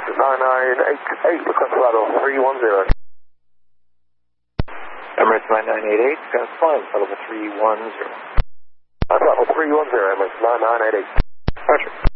9988, request level 310. Emirates 9988, Sky Flying, level 310. Level 310, Emirates 9988. Roger.